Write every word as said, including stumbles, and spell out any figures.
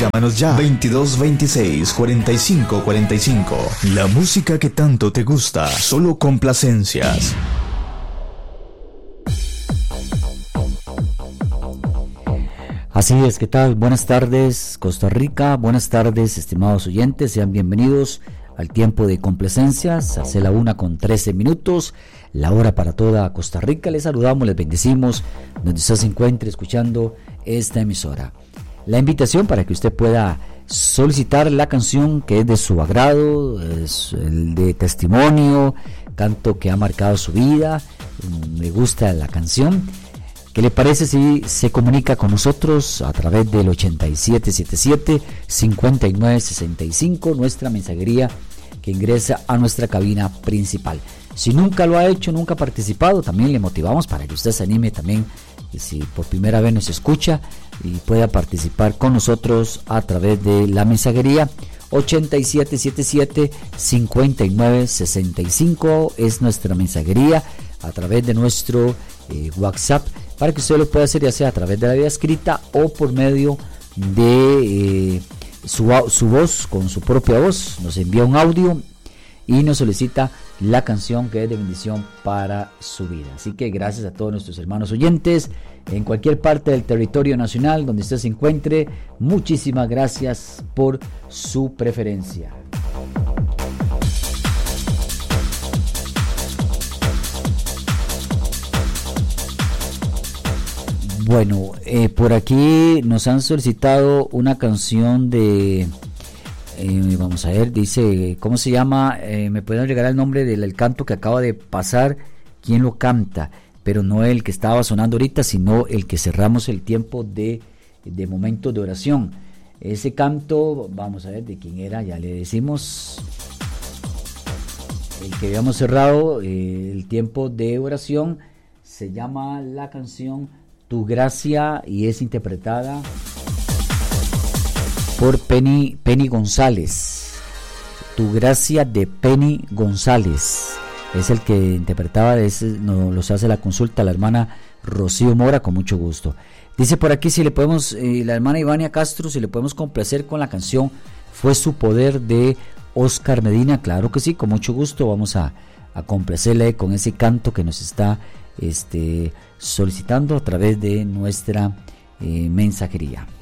Llámanos ya veintidós veintiséis cuarenta y cinco cuarenta y cinco. La música que tanto te gusta, solo complacencias. Así es, ¿qué tal? Buenas tardes, Costa Rica. Buenas tardes, estimados oyentes. Sean bienvenidos al tiempo de complacencias. Hace la una con trece minutos. La hora para toda Costa Rica. Les saludamos, les bendecimos donde usted se encuentre escuchando esta emisora. La invitación para que usted pueda solicitar la canción que es de su agrado, es el de testimonio, canto que ha marcado su vida, me gusta la canción. ¿Qué le parece si se comunica con nosotros a través del ochenta y siete setenta y siete cincuenta y nueve sesenta y cinco, nuestra mensajería que ingresa a nuestra cabina principal? Si nunca lo ha hecho, nunca ha participado, también le motivamos para que usted se anime también, y si por primera vez nos escucha, y pueda participar con nosotros a través de la mensajería ochenta y siete setenta y siete cincuenta y nueve sesenta y cinco, es nuestra mensajería a través de nuestro eh, WhatsApp, para que usted lo pueda hacer ya sea a través de la vía escrita o por medio de eh, su, su voz, con su propia voz. Nos envía un audio y nos solicita la canción que es de bendición para su vida. Así que gracias a todos nuestros hermanos oyentes en cualquier parte del territorio nacional donde usted se encuentre. Muchísimas gracias por su preferencia. Bueno, eh, por aquí nos han solicitado una canción de... Eh, vamos a ver, dice, ¿cómo se llama? Eh, ¿Me pueden regalar el nombre del el canto que acaba de pasar? ¿Quién lo canta? Pero no el que estaba sonando ahorita, sino el que cerramos el tiempo de, de momentos de oración. Ese canto, vamos a ver de quién era, ya le decimos. El que habíamos cerrado eh, el tiempo de oración se llama la canción Tu Gracia y es interpretada por Penny, Penny González. Tu Gracia de Penny González es el que interpretaba, es, nos los hace la consulta la hermana Rocío Mora, con mucho gusto. Dice por aquí si le podemos, eh, la hermana Ivania Castro, si le podemos complacer con la canción Fue su poder de Oscar Medina. Claro que sí, con mucho gusto vamos a, a complacerle con ese canto que nos está este, solicitando a través de nuestra eh, mensajería.